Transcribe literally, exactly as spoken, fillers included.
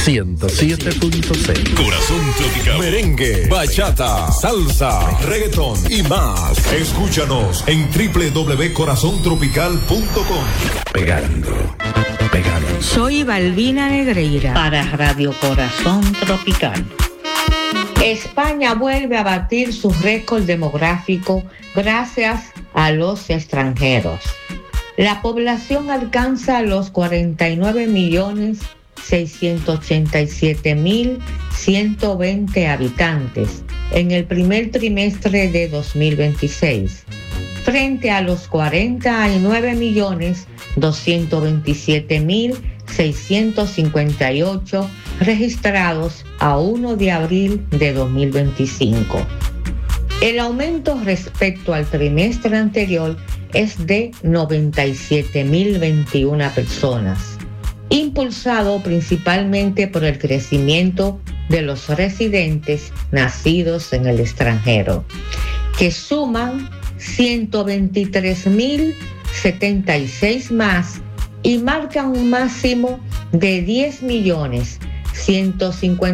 ciento siete punto seis. Corazón tropical. Merengue, bachata, salsa, reggaetón y más. Escúchanos en doble u doble u doble u punto corazón tropical punto com. Pegando, pegando. Soy Balbina Negreira para Radio Corazón Tropical. España vuelve a batir su récord demográfico gracias a los extranjeros. La población alcanza los cuarenta y nueve millones seiscientos ochenta y siete mil ciento veinte habitantes en el primer trimestre de dos mil veintiséis, frente a los cuarenta y nueve millones doscientos veintisiete mil seiscientos cincuenta y ocho registrados a primero de abril de dos mil veinticinco. El aumento respecto al trimestre anterior es de noventa y siete mil veintiuna personas, impulsado principalmente por el crecimiento de los residentes nacidos en el extranjero, que suman ciento veintitrés mil setenta y seis más y marcan un máximo de diez millones ciento cincuenta